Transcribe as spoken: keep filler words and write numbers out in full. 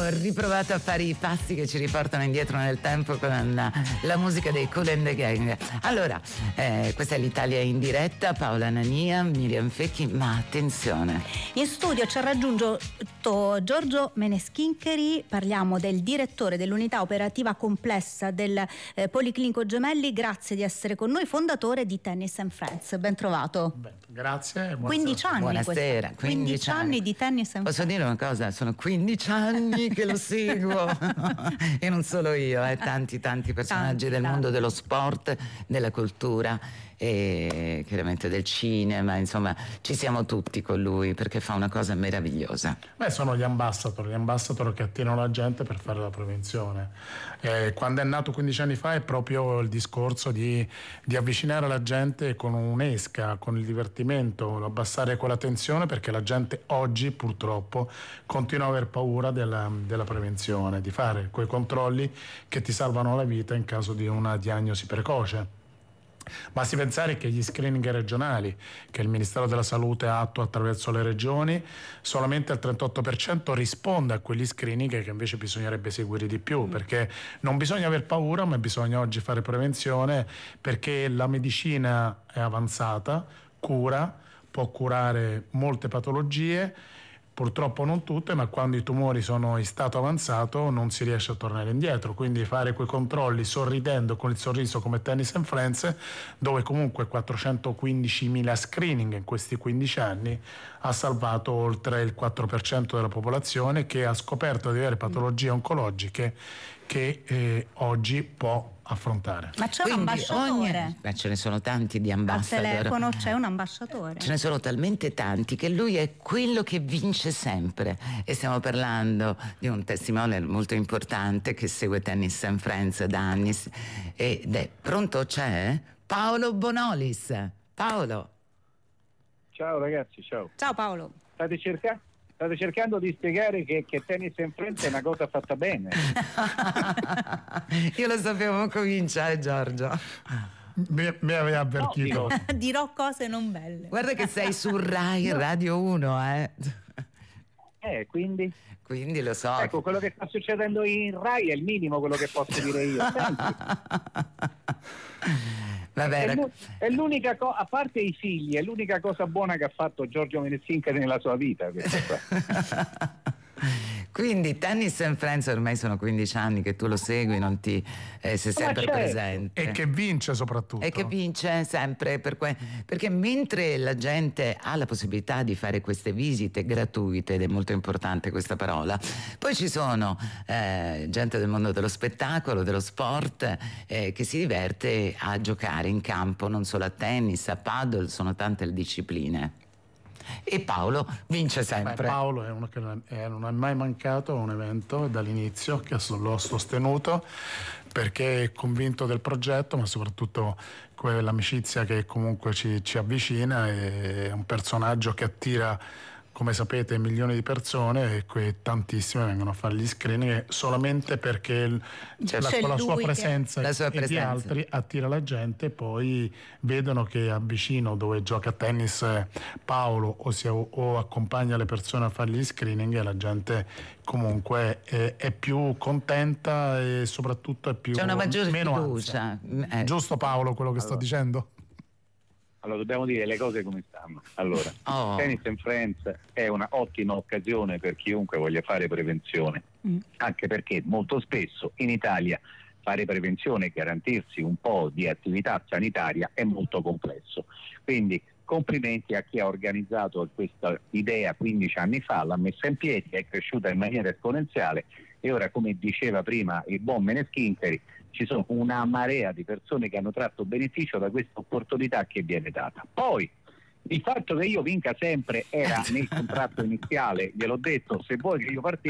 abbiamo riprovato a fare i passi che ci riportano indietro nel tempo con la, la musica dei Kool and the Gang. Allora, eh, questa è l'Italia in diretta, Paola Nania, Miriam Fecchi, ma attenzione. In studio ci ha raggiunto Giorgio Meneschincheri, parliamo del direttore dell'unità operativa complessa del eh, Policlinico Gemelli. Grazie di essere con noi, fondatore di Tennis and Friends. Ben trovato. Beh, grazie. quindici anni. Buonasera. quindici, quindici anni di Tennis and Friends. Posso dire una cosa? Sono quindici anni che lo seguo e non solo io, eh, tanti tanti personaggi tanti, del tanti. mondo dello sport, della cultura e chiaramente del cinema, insomma ci siamo tutti con lui perché fa una cosa meravigliosa. Beh, sono gli ambassador, gli ambassador che attirano la gente per fare la prevenzione. Eh, quando è nato quindici anni fa è proprio il discorso di, di avvicinare la gente con un'esca, con il divertimento, abbassare quella tensione, perché la gente oggi purtroppo continua a aver paura della, della prevenzione, di fare quei controlli che ti salvano la vita in caso di una diagnosi precoce. Basti pensare che gli screening regionali che il Ministero della Salute attua attraverso le regioni, solamente il trentotto per cento risponde a quegli screening che invece bisognerebbe seguire di più, perché non bisogna aver paura, ma bisogna oggi fare prevenzione, perché la medicina è avanzata, cura, può curare molte patologie, purtroppo non tutte, ma quando i tumori sono in stato avanzato non si riesce a tornare indietro, quindi fare quei controlli sorridendo, con il sorriso, come Tennis and Friends, dove comunque quattrocentoquindicimila screening in questi quindici anni ha salvato oltre il quattro per cento della popolazione, che ha scoperto di avere patologie oncologiche che eh, oggi può affrontare. Ma c'è Quindi un ambasciatore? Ogni... Beh, ce ne sono tanti di ambassador. Al telefono c'è un ambasciatore. Ce ne sono talmente tanti che lui è quello che vince sempre, e stiamo parlando di un testimone molto importante che segue Tennis and Friends da anni ed è pronto. C'è Paolo Bonolis. Paolo. Ciao ragazzi, ciao. Ciao Paolo. State cercando State cercando di spiegare che, che Tennis and Friends è una cosa fatta bene. Io lo sapevo cominciare, Giorgio. Mi, mi aveva avvertito. No, dirò cose non belle. Guarda che sei su Rai no. Radio uno, eh. Eh, quindi? Quindi lo so. Ecco, quello che sta succedendo in Rai è il minimo quello che posso dire io. Vabbè, è, è l'unica cosa, a parte i figli, è l'unica cosa buona che ha fatto Giorgio Meneschincheri nella sua vita. Quindi Tennis and Friends ormai sono quindici anni che tu lo segui, non ti eh, sei sempre certo. presente. E che vince soprattutto. E che vince sempre, per que- perché mentre la gente ha la possibilità di fare queste visite gratuite, ed è molto importante questa parola, poi ci sono eh, gente del mondo dello spettacolo, dello sport, eh, che si diverte a giocare in campo, non solo a tennis, a paddle, sono tante le discipline. E Paolo vince sempre. Beh, Paolo è uno che non è, non è mai mancato a un evento dall'inizio, che l'ho sostenuto perché è convinto del progetto, ma soprattutto quell'amicizia che comunque ci, ci avvicina. È un personaggio che attira, come sapete, milioni di persone, e que- tantissime vengono a fare gli screening solamente perché il, cioè, la, con la sua che... presenza la sua e presenza. di altri attira la gente, poi vedono che a vicino dove gioca a tennis Paolo o, si, o accompagna le persone a fare gli screening, e la gente comunque è, è più contenta e soprattutto è più c'è una maggiore meno fiducia. Eh. Giusto Paolo quello che allora. sto dicendo? Allora, dobbiamo dire le cose come stanno. Allora, oh. Tennis and Friends è una ottima occasione per chiunque voglia fare prevenzione, mm. anche perché molto spesso in Italia fare prevenzione e garantirsi un po' di attività sanitaria è molto complesso. Quindi complimenti a chi ha organizzato questa idea quindici anni fa, l'ha messa in piedi, è cresciuta in maniera esponenziale, e ora, come diceva prima il buon Meneschincheri, ci sono una marea di persone che hanno tratto beneficio da questa opportunità che viene data. Poi il fatto che io vinca sempre era nel contratto iniziale, gliel'ho detto, se vuoi che io partissi